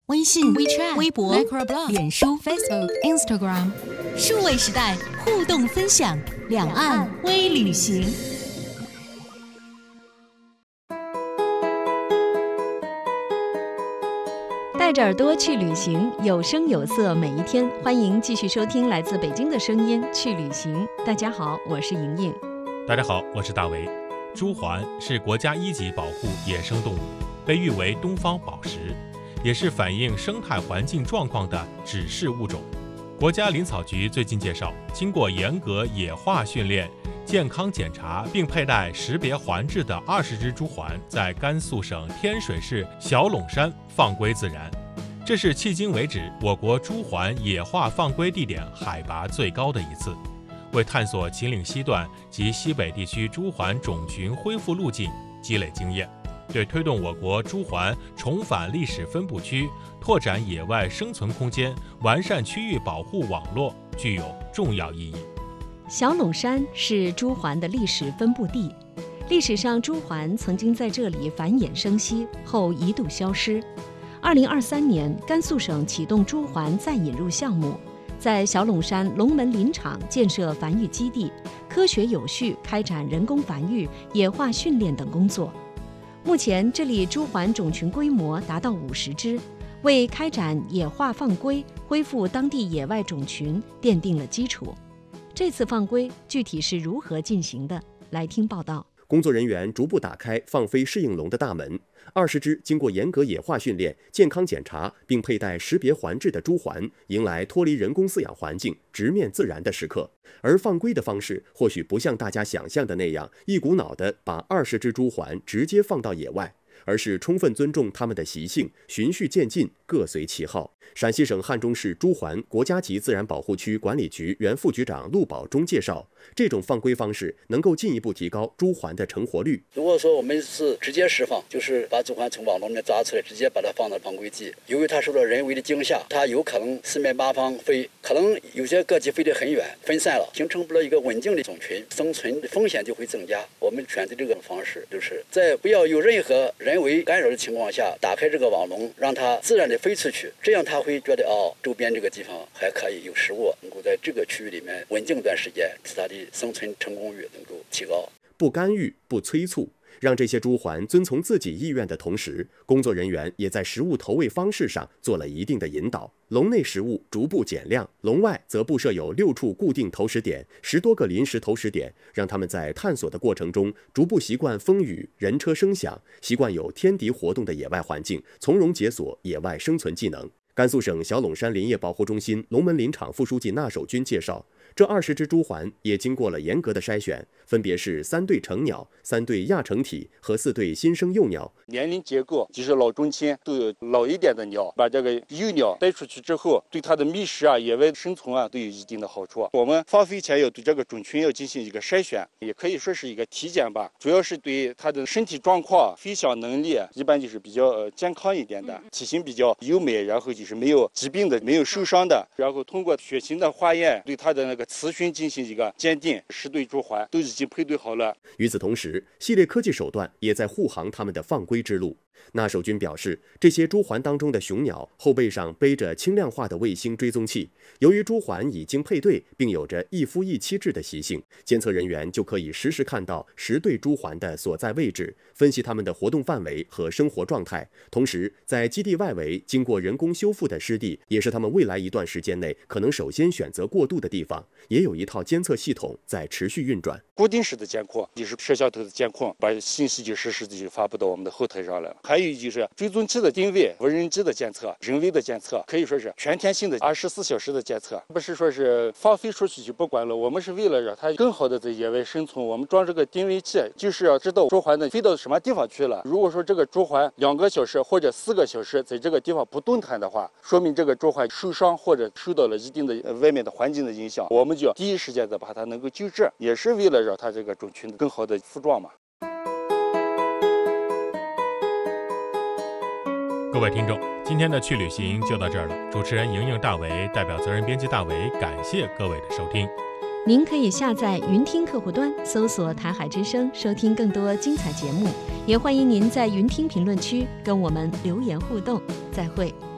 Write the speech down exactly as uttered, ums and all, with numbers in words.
微信、 WeChat、 微博、 Microblog、 脸书、 Facebook、Instagram， 数位时代互动分享，两岸微旅行。 带着耳朵去旅行，有声有色每一天。欢迎继续收听来自北京的声音去旅行。大家好，我是莹莹。 大家好，我是大为。朱鹮是国家一级保护野生动物，被誉为东方宝石，也是反映生态环境状况的指示物种。国家林草局最近介绍，经过严格野化训练、健康检查并佩戴识别环质的二十只朱鹮，在甘肃省天水市小陇山放归自然。这是迄今为止我国朱鹮野化放归地点海拔最高的一次。为探索秦岭西段及西北地区朱鹮种群恢复路径积累经验，对推动我国朱鹮重返历史分布区、拓展野外生存空间、完善区域保护网络具有重要意义。 小陇山是朱鹮的历史分布地，历史上朱鹮曾经在这里繁衍生息，后一度消失。二零二三年，甘肃省启动朱鹮再引入项目，在小陇山龙门林场建设繁育基地，科学有序开展人工繁育、野化训练等工作。目前，这里朱鹮种群规模达到五十只，为开展野化放归、恢复当地野外种群奠定了基础。这次放归具体是如何进行的？来听报道。 工作人员逐步打开放飞适应笼的大门，二十只经过严格野化训练、健康检查并佩戴识别环质的朱鹮，迎来脱离人工饲养环境、直面自然的时刻。而放归的方式或许不像大家想象的那样，一股脑地把二十只朱鹮直接放到野外，而是充分尊重它们的习性，循序渐进，各随其好。陕西省汉中市朱鹮国家级自然保护区管理局原副局长陆宝忠介绍，这种放归方式能够进一步提高朱鹮的成活率。 如果说我们是直接释放，就是把朱鹮从网笼里面抓出来，直接把它放到放归地，由于它受到人为的惊吓，它有可能四面八方飞，可能有些个体飞得很远，分散了，形成不了一个稳定的种群，生存的风险就会增加。我们选择这种方式，就是在不要有任何人为干扰的情况下，打开这个网笼，让它自然的飞出去，这样它会觉得哦，周边这个地方还可以有食物，能够在这个区域里面稳定一段时间，使它的生存成功率能够提高。 不干预，不催促，让这些朱鹮遵从自己意愿的同时，工作人员也在食物投喂方式上做了一定的引导。笼内食物逐步减量，笼外则布设有六处固定投食点、十多个临时投食点，让他们在探索的过程中逐步习惯风雨、人车声响，习惯有天敌活动的野外环境，从容解锁野外生存技能。甘肃省小陇山林业保护中心龙门林场副书记纳守军介绍，这二十只朱鹮也经过了严格的筛选，分别是三对成鸟、三对亚成体和四对新生幼鸟。 年龄结构就是老中青都有老一点的鸟，把这个幼鸟带出去之后，对它的觅食啊、野外生存啊都有一定的好处。我们放飞前要对这个种群要进行一个筛选，也可以说是一个体检吧，主要是对它的身体状况、飞翔能力，一般就是比较呃健康一点的，体型比较优美，然后就是没有疾病的、没有受伤的，然后通过血型的化验对它的那个雌雄进行一个鉴定，十对朱鹮都已经配对好了。 与此同时，系列科技手段也在护航他们的放归之路。纳守军表示，这些朱鹮当中的雄鸟后背上背着轻量化的卫星追踪器，由于朱鹮已经配对并有着一夫一妻制的习性，监测人员就可以实时看到十对朱鹮的所在位置，分析它们的活动范围和生活状态。同时，在基地外围经过人工修复的湿地，也是他们未来一段时间内可能首先选择过渡的地方，也有一套监测系统在持续运转。 固定式的监控就是摄像头的监控，把信息就实时的就发布到我们的后台上了。还有就是追踪器的定位、无人机的监测、人为的监测，可以说是全天性的二十四小时的监测，不是说是放飞出去就不管了。我们是为了让它更好的在野外生存，我们装这个定位器，就是要知道朱鹮的飞到什么地方去了。如果说这个朱鹮两个小时或者四个小时在这个地方不动弹的话，说明这个朱鹮受伤或者受到了一定的外面的环境的影响，我们就要第一时间的把它能够救治，也是为了让它这个种群更好的复壮嘛。 各位听众，今天的去旅行就到这儿了。主持人莹莹、大为代表责任编辑大为，感谢各位的收听。 您可以下载云听客户端，搜索台海之声，收听更多精彩节目。也欢迎您在云听评论区跟我们留言互动。再会。